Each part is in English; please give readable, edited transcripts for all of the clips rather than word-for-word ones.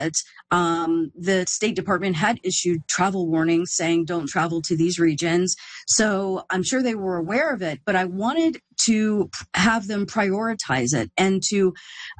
the State Department had issued travel warnings saying don't travel to these regions. So I'm sure they were aware of it, but I wanted to have them prioritize it and to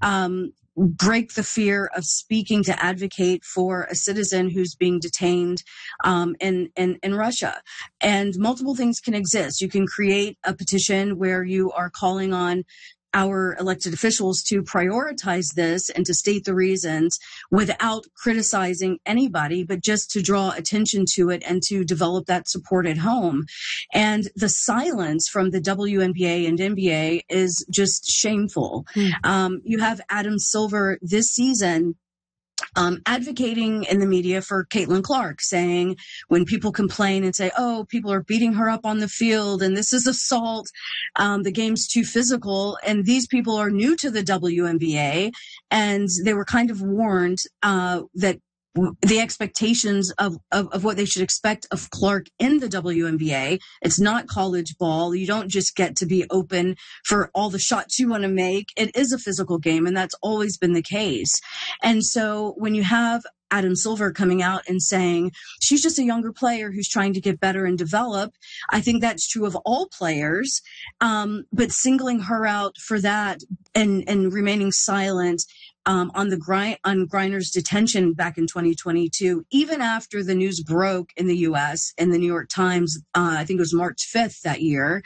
break the fear of speaking to advocate for a citizen who's being detained in Russia. And multiple things can exist. You can create a petition where you are calling on our elected officials to prioritize this and to state the reasons without criticizing anybody, but just to draw attention to it and to develop that support at home. And the silence from the WNBA and NBA is just shameful. You have Adam Silver this season advocating in the media for Caitlin Clark, saying when people complain and say, oh, people are beating her up on the field and this is assault, the game's too physical. And these people are new to the WNBA, and they were kind of warned that the expectations of what they should expect of Clark in the WNBA. It's not college ball. You don't just get to be open for all the shots you want to make. It is a physical game, and that's always been the case. And so when you have Adam Silver coming out and saying she's just a younger player who's trying to get better and develop, I think that's true of all players. But singling her out for that and remaining silent on Griner's detention back in 2022, even after the news broke in the U.S. in the New York Times, I think it was March 5th that year,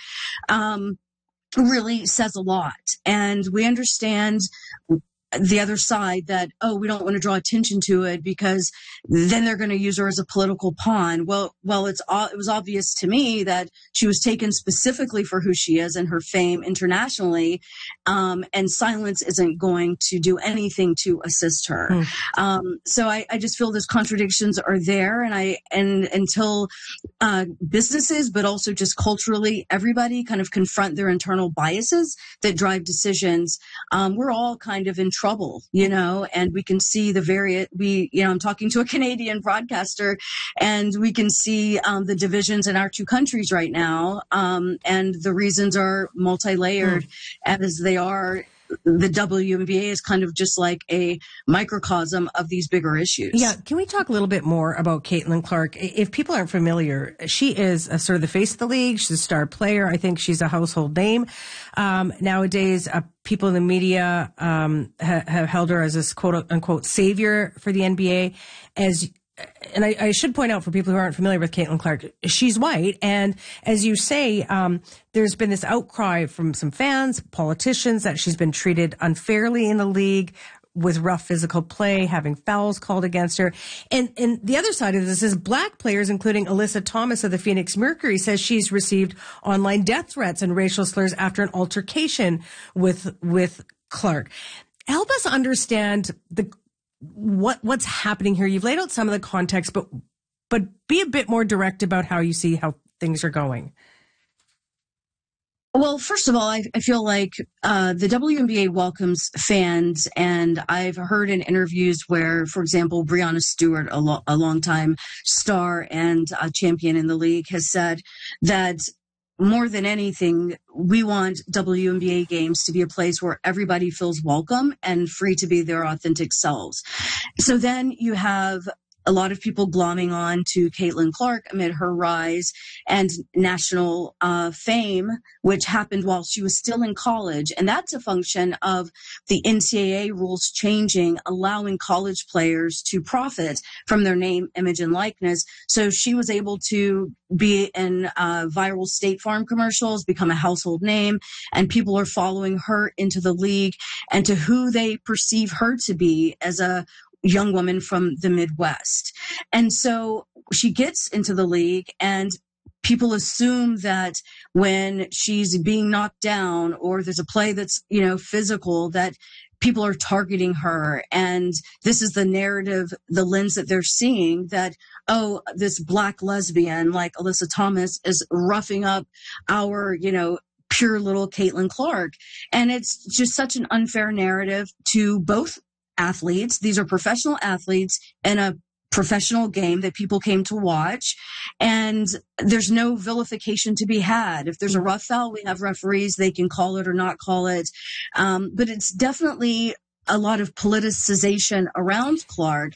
really says a lot. And we understand the other side that, oh, we don't want to draw attention to it because then they're going to use her as a political pawn. Well, it was obvious to me that she was taken specifically for who she is and her fame internationally. And silence isn't going to do anything to assist her. So I just feel those contradictions are there. And until businesses, but also just culturally, everybody kind of confront their internal biases that drive decisions, we're all kind of in trouble, and we can see I'm talking to a Canadian broadcaster, and we can see the divisions in our two countries right now. And the reasons are multi-layered as they are. The WNBA is kind of just like a microcosm of these bigger issues. Yeah. Can we talk a little bit more about Caitlin Clark? If people aren't familiar, she is sort of the face of the league. She's a star player. I think she's a household name. Nowadays, people in the media have held her as this quote unquote savior for the NBA. And I should point out for people who aren't familiar with Caitlin Clark, she's white. And as you say, there's been this outcry from some fans, politicians, that she's been treated unfairly in the league with rough physical play, having fouls called against her. And the other side of this is black players, including Alyssa Thomas of the Phoenix Mercury, says she's received online death threats and racial slurs after an altercation with Clark. Help us understand what's happening here. You've laid out some of the context, but be a bit more direct about how you see how things are going. Well, first of all, I feel like the WNBA welcomes fans, and I've heard in interviews where, for example, Breanna Stewart, a longtime star and a champion in the league, has said that more than anything, we want WNBA games to be a place where everybody feels welcome and free to be their authentic selves. So then you have a lot of people glomming on to Caitlin Clark amid her rise and national fame, which happened while she was still in college. And that's a function of the NCAA rules changing, allowing college players to profit from their name, image, and likeness. So she was able to be in viral State Farm commercials, become a household name, and people are following her into the league and to who they perceive her to be as a young woman from the Midwest. And so she gets into the league, and people assume that when she's being knocked down or there's a play that's, physical, that people are targeting her. And this is the narrative, the lens that they're seeing, that, oh, this black lesbian like Alyssa Thomas is roughing up our, pure little Caitlin Clark. And it's just such an unfair narrative to both athletes. These are professional athletes in a professional game that people came to watch, and there's no vilification to be had. If there's a rough foul, we have referees, they can call it or not call it. But it's definitely a lot of politicization around Clark.